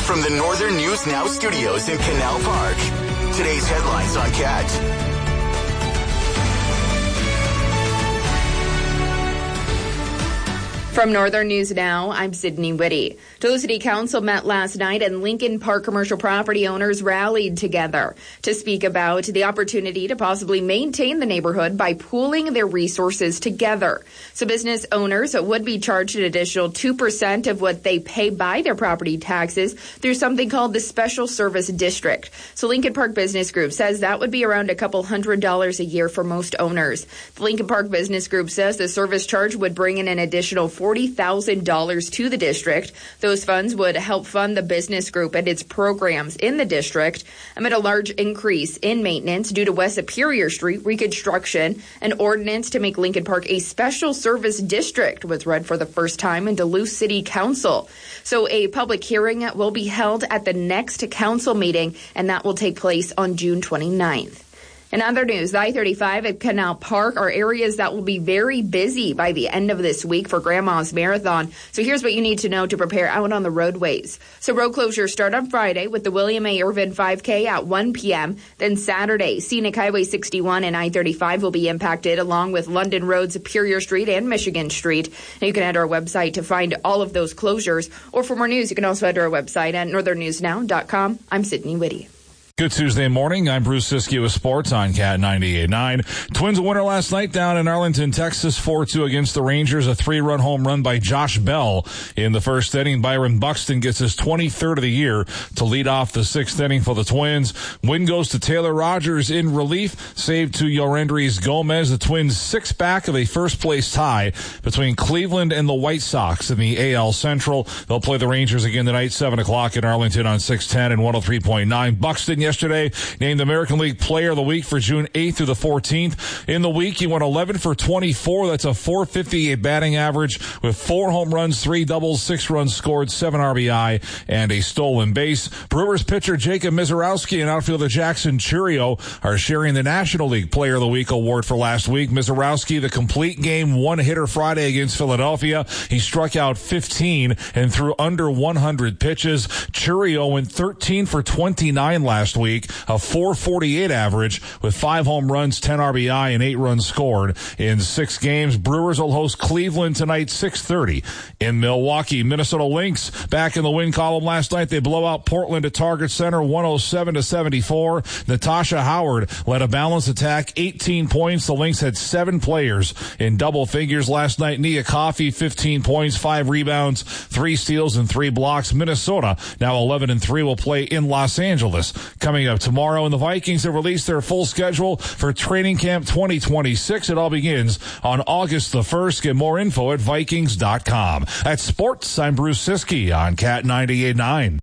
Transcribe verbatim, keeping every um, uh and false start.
from the Northern News Now studios in Canal Park. Today's headlines on Cat. From Northern News Now, I'm Sydney Whitty. Duluth City Council met last night and Lincoln Park commercial property owners rallied together to speak about the opportunity to possibly maintain the neighborhood by pooling their resources together. So business owners would be charged an additional two percent of what they pay by their property taxes through something called the Special Service District. So Lincoln Park Business Group says that would be around a couple hundred dollars a year for most owners. The Lincoln Park Business Group says the service charge would bring in an additional forty thousand dollars to the district. Those funds would help fund the business group and its programs in the district amid a large increase in maintenance due to West Superior Street reconstruction. An ordinance to make Lincoln Park a special service district was read for the first time in Duluth City Council. So a public hearing will be held at the next council meeting, and that will take place on June twenty-ninth. In other news, the I thirty-five at Canal Park are areas that will be very busy by the end of this week for Grandma's Marathon. So here's what you need to know to prepare out on the roadways. So road closures start on Friday with the William A. Irvin five K at one p.m. Then Saturday, Scenic Highway sixty-one and I thirty-five will be impacted along with London Road, Superior Street, and Michigan Street. And you can head to our website to find all of those closures. Or for more news, you can also head to our website at northern news now dot com. I'm Sydney Whitty. Good Tuesday morning. I'm Bruce Siskey with sports on Cat ninety-eight point nine. Twins winner last night down in Arlington, Texas, four two against the Rangers. A three-run home run by Josh Bell in the first inning. Byron Buxton gets his twenty-third of the year to lead off the sixth inning for the Twins. Win goes to Taylor Rogers in relief. Save to Yorendris Gomez. The Twins six back of a first-place tie between Cleveland and the White Sox in the A L Central. They'll play the Rangers again tonight, seven o'clock in Arlington on six ten and one oh three point nine. Buxton yesterday named American League Player of the Week for June eighth through the fourteenth. In the week, he went eleven for twenty-four. That's a four fifty-eight batting average with four home runs, three doubles, six runs scored, seven R B I, and a stolen base. Brewers pitcher Jacob Mizorowski and outfielder Jackson Churio are sharing the National League Player of the Week award for last week. Mizorowski, the complete game one-hitter Friday against Philadelphia. He struck out fifteen and threw under one hundred pitches. Churio went thirteen for twenty-nine last week, a four forty-eight average with five home runs, ten R B I, and eight runs scored in six games. Brewers will host Cleveland tonight, six thirty in Milwaukee. Minnesota Lynx back in the win column last night. They blow out Portland at Target Center, one oh seven to seventy-four. Natasha Howard led a balanced attack, eighteen points. The Lynx had seven players in double figures last night. Nia Coffey, fifteen points, five rebounds, three steals, and three blocks. Minnesota, now eleven and three, will play in Los Angeles coming up tomorrow. And the Vikings have released their full schedule for training camp twenty twenty-six. It all begins on August the first. Get more info at vikings dot com. At sports, I'm Bruce Siskey on Cat ninety-eight point nine.